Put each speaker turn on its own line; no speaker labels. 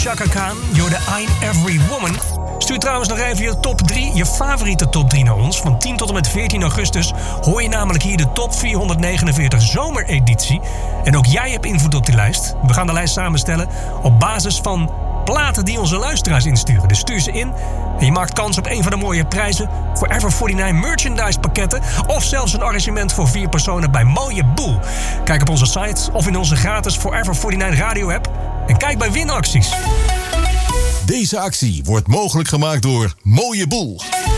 Chaka Khan, You're the I'm Every Woman. Stuur trouwens nog even je top 3, je favoriete top 3 naar ons. Van 10 tot en met 14 augustus hoor je namelijk hier de top 449 zomereditie. En ook jij hebt invloed op die lijst. We gaan de lijst samenstellen op basis van platen die onze luisteraars insturen. Dus stuur ze in en je maakt kans op een van de mooie prijzen. Forever 49 merchandise pakketten. Of zelfs een arrangement voor 4 personen bij Mooie Boel. Kijk op onze site of in onze gratis Forever 49 radio app. En kijk bij winacties.
Deze actie wordt mogelijk gemaakt door Mooie Boel.